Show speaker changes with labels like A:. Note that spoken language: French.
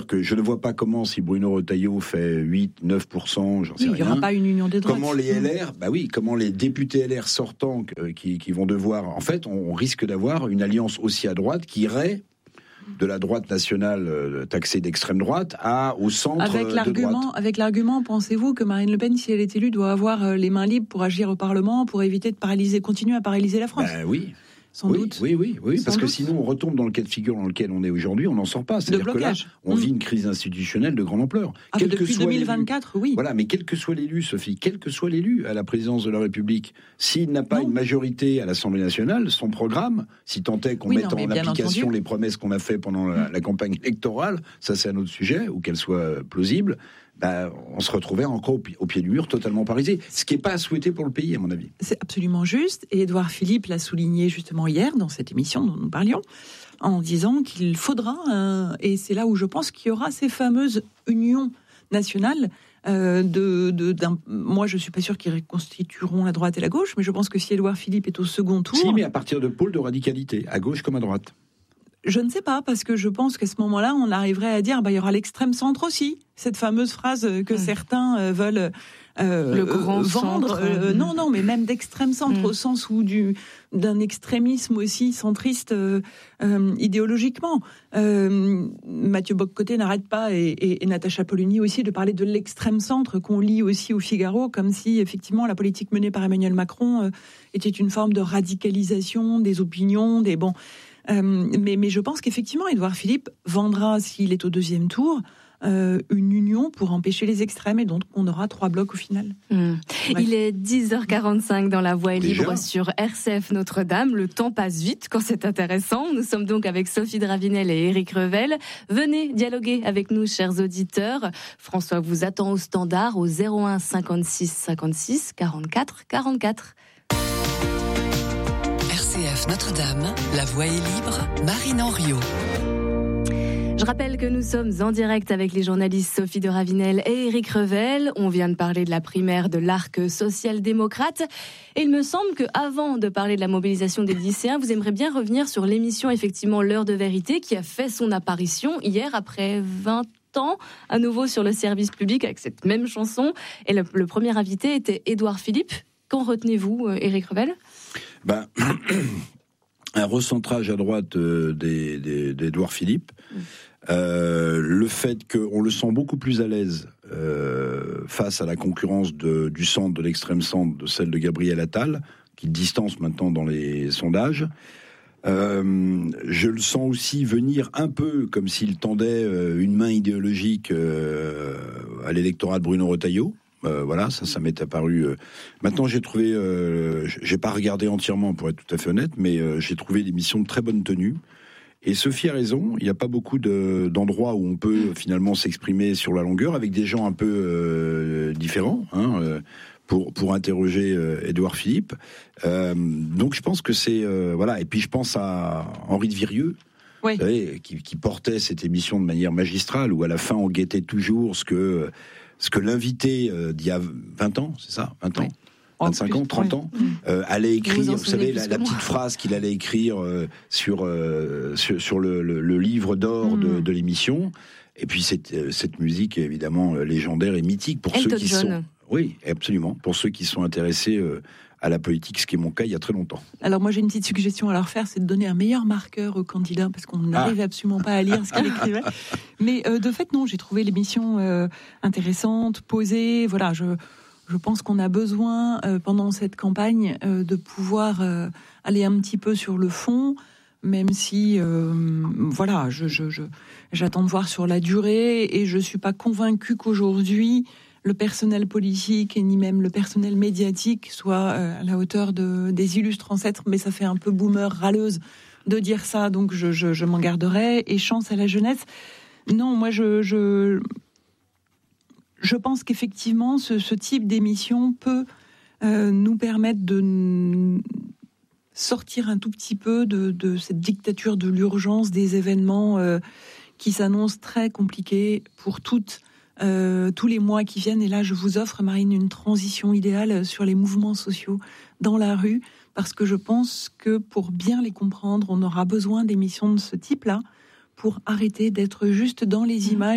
A: que je ne vois pas comment, si Bruno Retailleau fait 8-9%, j'en sais rien.
B: Il n'y aura pas une union des droites.
A: Comment les LR, comment les députés LR sortants qui vont devoir... En fait, on risque d'avoir une alliance aussi à droite qui irait de la droite nationale taxée d'extrême droite au centre de droite.
B: Avec l'argument, pensez-vous que Marine Le Pen, si elle est élue, doit avoir les mains libres pour agir au Parlement, pour éviter de continuer à paralyser la France?
A: Oui.
B: Sans doute.
A: Oui, parce que sinon on retombe dans le cas de figure dans lequel on est aujourd'hui, on n'en sort pas. C'est-à-dire que là, on vit une crise institutionnelle de grande ampleur.
B: Depuis 2024, oui.
A: Voilà, mais quel que soit l'élu, Sophie, quel que soit l'élu à la présidence de la République, s'il n'a pas une majorité à l'Assemblée nationale, son programme, si tant est qu'on mette en application les promesses qu'on a fait pendant la campagne électorale, ça c'est un autre sujet, ou qu'elle soit plausible, on se retrouvait encore au pied du mur, totalement paralysé. Ce qui n'est pas à souhaiter pour le pays, à mon avis.
B: C'est absolument juste. Et Édouard Philippe l'a souligné justement hier dans cette émission dont nous parlions, en disant qu'il faudra, et c'est là où je pense qu'il y aura ces fameuses unions nationales. Moi, je ne suis pas sûr qu'ils reconstitueront la droite et la gauche, mais je pense que si Édouard Philippe est au second tour...
A: Si, mais à partir de pôles de radicalité, à gauche comme à droite.
B: Je ne sais pas, parce que je pense qu'à ce moment-là, on arriverait à dire il y aura l'extrême centre aussi. Cette fameuse phrase que certains veulent
C: le grand
B: vendre.
C: centre.
B: Non, mais même d'extrême centre, au sens où d'un extrémisme aussi centriste idéologiquement. Mathieu Bock-Côté n'arrête pas, et Natacha Polony aussi, de parler de l'extrême centre qu'on lit aussi au Figaro, comme si effectivement la politique menée par Emmanuel Macron était une forme de radicalisation des opinions, mais je pense qu'effectivement, Édouard Philippe vendra, s'il est au deuxième tour, une union pour empêcher les extrêmes, et donc on aura 3 blocs au final.
C: Ouais. Il est 10h45 dans La Voix est libre sur RCF Notre-Dame. Le temps passe vite quand c'est intéressant. Nous sommes donc avec Sophie Dravinel et Éric Revel. Venez dialoguer avec nous, chers auditeurs. François vous attend au standard au 01 56 56 44 44.
D: RCF Notre-Dame, La Voix est libre, Marine Henriot.
C: Je rappelle que nous sommes en direct avec les journalistes Sophie de Ravinel et Éric Revel. On vient de parler de la primaire de l'arc social-démocrate. Et il me semble qu'avant de parler de la mobilisation des lycéens, vous aimeriez bien revenir sur l'émission, effectivement, L'heure de vérité, qui a fait son apparition hier après 20 ans, à nouveau sur le service public avec cette même chanson. Et le premier invité était Édouard Philippe. Qu'en retenez-vous, Éric Revel ?
A: Un recentrage à droite d'Édouard Philippe. Le fait qu'on le sent beaucoup plus à l'aise face à la concurrence du centre, de l'extrême centre, de celle de Gabriel Attal, qui distance maintenant dans les sondages. Je le sens aussi venir un peu comme s'il tendait une main idéologique à l'électorat de Bruno Retailleau. Voilà, ça m'est apparu. Maintenant, j'ai trouvé, j'ai pas regardé entièrement pour être tout à fait honnête, mais j'ai trouvé l'émission de très bonne tenue. Et Sophie a raison, il n'y a pas beaucoup d'endroits où on peut finalement s'exprimer sur la longueur avec des gens un peu différents, pour interroger Édouard Philippe. Donc je pense que c'est voilà. Et puis je pense à Henri de Virieu.
B: Oui.
A: Vous savez, qui portait cette émission de manière magistrale, où à la fin on guettait toujours ce que l'invité d'il y a 20 ans, c'est ça, 20 ans. Oui. 25 ans, 30 ans, allait écrire, vous savez, la petite phrase qu'il allait écrire sur le livre d'or de l'émission. Et puis cette musique, évidemment, légendaire et mythique pour
C: Elton
A: ceux qui
C: John.
A: sont... Oui, absolument. Pour ceux qui sont intéressés à la politique, ce qui est mon cas il y a très longtemps.
B: Alors moi j'ai une petite suggestion à leur faire, c'est de donner un meilleur marqueur au candidat, parce qu'on n'arrive absolument pas à lire ce qu'il écrivait. Mais de fait non, j'ai trouvé l'émission intéressante, posée. Voilà, je pense qu'on a besoin pendant cette campagne de pouvoir aller un petit peu sur le fond, même si voilà, j'attends de voir sur la durée, et je suis pas convaincue qu'aujourd'hui le personnel politique et ni même le personnel médiatique soit à la hauteur des illustres ancêtres, mais ça fait un peu boomer râleuse de dire ça, donc je m'en garderai. Et chance à la jeunesse. Non, moi je pense qu'effectivement ce type d'émission peut nous permettre de sortir un tout petit peu de cette dictature de l'urgence des événements qui s'annoncent très compliqués pour toutes. Tous les mois qui viennent, et là je vous offre, Marine, une transition idéale sur les mouvements sociaux dans la rue, parce que je pense que pour bien les comprendre, on aura besoin d'émissions de ce type-là pour arrêter d'être juste dans les images